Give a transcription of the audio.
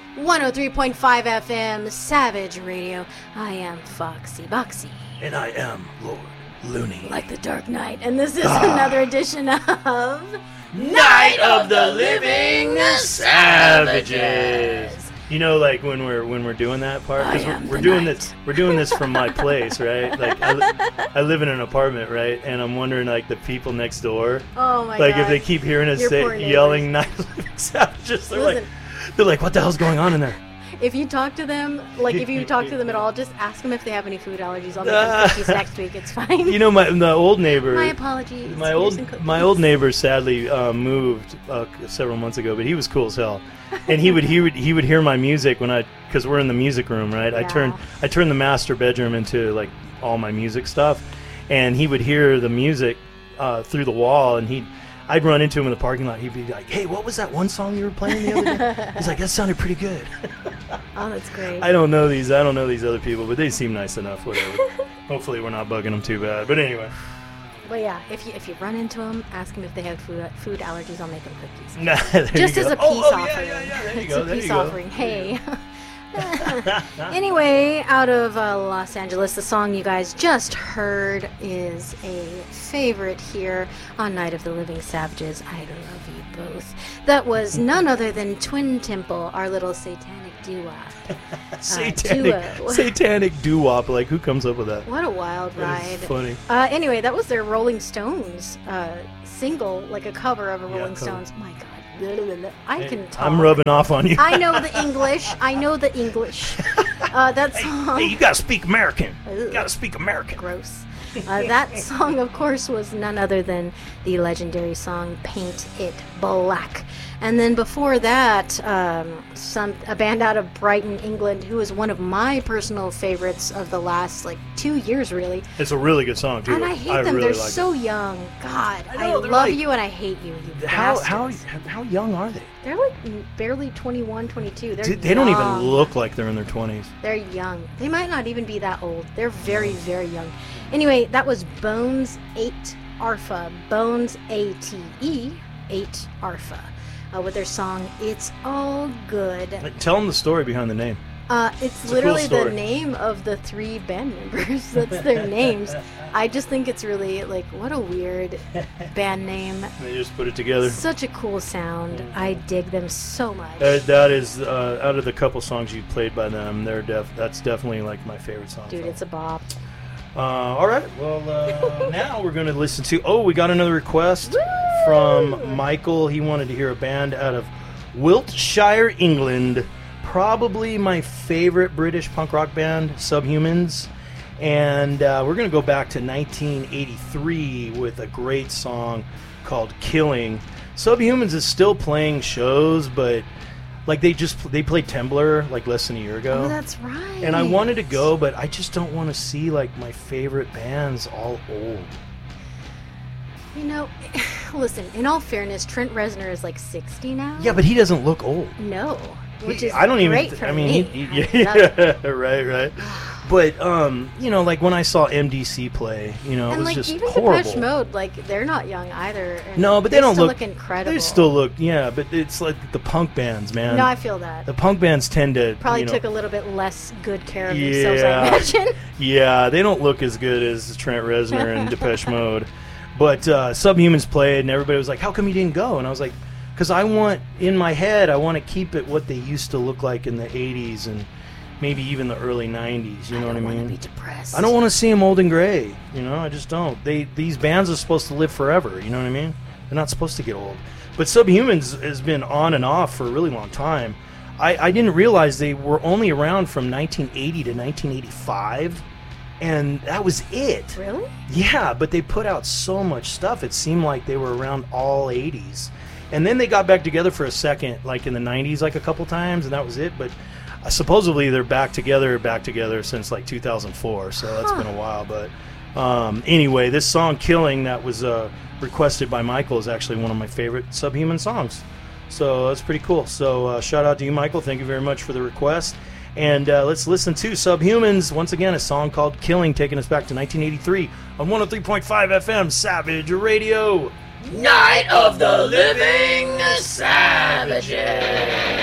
103.5 FM, Savage Radio. I am Foxy Boxy. And I am Lord Looney. Like the Dark Knight. And this is another edition of... Night of the Living Savages. You know, like when we're doing that part, because we're doing this from my place, right? Like I live in an apartment, right? And I'm wondering, like, the people next door, oh my like God. If they keep hearing us yelling "Night of the Living Savages," they're like, "What the hell's going on in there?" If you talk to them, at all, just ask them if they have any food allergies. I'll make them cookies next week. It's fine. You know, the old neighbor. My apologies. My old neighbor sadly moved several months ago, but he was cool as hell. And he would hear my music because we're in the music room, right? Yeah. I turned the master bedroom into like all my music stuff, and he would hear the music through the wall, and I'd run into him in the parking lot. He'd be like, "Hey, what was that one song you were playing the other day?" He's like, "That sounded pretty good." Oh, that's great. I don't know these other people, but they seem nice enough. Whatever. Hopefully, we're not bugging them too bad. But anyway. Well, yeah. If you run into them, ask them if they have food allergies. I'll make them cookies. Nah, just as a peace offering. Yeah. There you It's go. a peace offering. Hey. Anyway, out of Los Angeles, the song you guys just heard is a favorite here on Night of the Living Savages. I love you both. That was none other than Twin Temple, our little satanic doo-wop. Satanic doo-wop. Like, who comes up with that? What a wild ride. Funny. Anyway, that was their Rolling Stones single, like a cover of a Rolling Stones. My God. I can talk. I'm rubbing off on you. I know the English. That song. Hey, you gotta speak American. You gotta speak American. Gross. That song, of course, was none other than the legendary song "Paint It Black." And then before that, a band out of Brighton, England, who is one of my personal favorites of the last 2 years, really. It's a really good song too. And I hate them. Really they're so young. God, I love like, you and I hate you. How young are they? They're barely 21, 22. They don't even look like they're in their 20s. They're young. They might not even be that old. They're very, very young. Anyway, that was Bones 8 Arfa. Bones A-T-E 8 Arfa. With their song "It's All Good." Tell them the story behind the name. It's literally the name of the 3 band members. That's their names. I just think it's really what a weird band name. They just put it together. Such a cool sound. I dig them so much. That is out of the couple songs you played by them. That's definitely my favorite song. Dude, it's a bop. All right. Well, now we're going to listen to. Oh, we got another request from Michael. He wanted to hear a band out of Wiltshire, England. Probably my favorite British punk rock band, Subhumans. And we're going to go back to 1983 with a great song called "Killing." Subhumans is still playing shows, but they played Temblor less than a year ago. Oh, that's right. And I wanted to go, but I just don't want to see my favorite bands all old. You know, listen, in all fairness, Trent Reznor is 60 now. Yeah, but he doesn't look old. No, which is great for me. Right. But when I saw MDC play, it was just even horrible. Depeche Mode, they're not young either. And no, but they don't look incredible. They still look, but it's like the punk bands, man. No, I feel that. The punk bands tend to probably took a little bit less good care of themselves, I imagine. Yeah, they don't look as good as Trent Reznor and Depeche Mode. But Subhumans played, and everybody was like, "How come you didn't go?" And I was like, "Because in my head, I want to keep it what they used to look like in the 80s and maybe even the early 90s, you know what I mean? I don't want to be depressed. I don't want to see them old and gray, I just don't. These bands are supposed to live forever, you know what I mean? They're not supposed to get old. But Subhumans has been on and off for a really long time. I didn't realize they were only around from 1980 to 1985, and that was it. Really? Yeah, but they put out so much stuff, it seemed like they were around all 80s. And then they got back together for a second, in the 90s, a couple times, and that was it. But supposedly they're back together since 2004, so that's been a while. But anyway, this song "Killing" that was requested by Michael is actually one of my favorite Subhuman songs, so that's pretty cool. So shout out to you, Michael. Thank you very much for the request. And let's listen to Subhumans once again, a song called "Killing," taking us back to 1983 on 103.5 FM Savage Radio. Night of the Living Savages.